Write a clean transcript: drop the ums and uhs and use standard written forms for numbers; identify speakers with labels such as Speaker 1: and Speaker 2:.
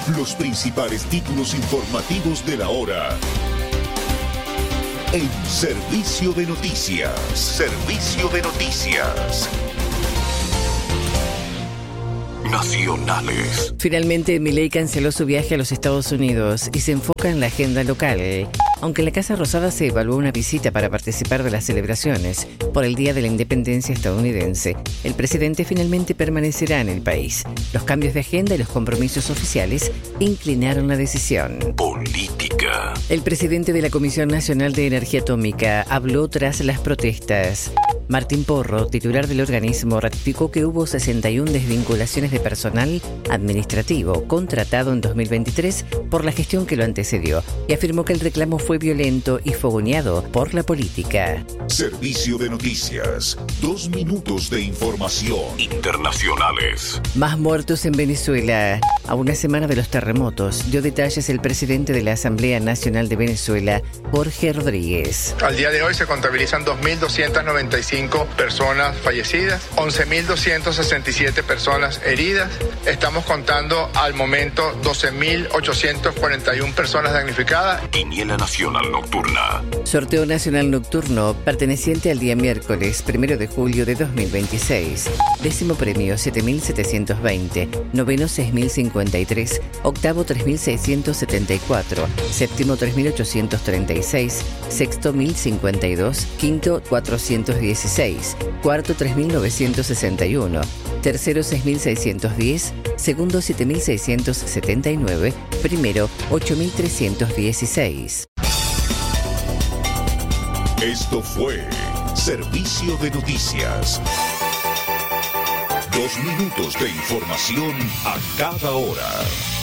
Speaker 1: Los principales títulos informativos de la hora. En Servicio de Noticias. Servicio de Noticias. Nacionales.
Speaker 2: Finalmente, Milei canceló su viaje a los Estados Unidos y se enfoca en la agenda local. Aunque en la Casa Rosada se evaluó una visita para participar de las celebraciones por el Día de la Independencia estadounidense, el presidente finalmente permanecerá en el país. Los cambios de agenda y los compromisos oficiales inclinaron la decisión.
Speaker 1: Política.
Speaker 2: El presidente de la Comisión Nacional de Energía Atómica habló tras las protestas. Martín Porro, titular del organismo, ratificó que hubo 61 desvinculaciones de personal administrativo contratado en 2023 por la gestión que lo antecedió y afirmó que el reclamo fue violento y fogoneado por la política.
Speaker 1: Servicio de Noticias. 2 minutos de información. Internacionales.
Speaker 2: Más muertos en Venezuela. A una semana de los terremotos, dio detalles el presidente de la Asamblea Nacional de Venezuela, Jorge Rodríguez.
Speaker 3: Al día de hoy se contabilizan 2.295 personas fallecidas, 11.267 personas heridas. Estamos contando al momento 12.841 personas damnificadas.
Speaker 1: Quiniela Nacional Nocturna.
Speaker 2: Sorteo Nacional Nocturno perteneciente al día miércoles 1 de julio de 2026. Décimo premio 7.720, noveno 6.053, octavo 3.674, séptimo 3.836, sexto 1.052, quinto 416, cuarto 3.961, tercero 6.610, segundo 7.679, primero 8.316.
Speaker 1: Esto fue Servicio de Noticias. 2 minutos de información a cada hora.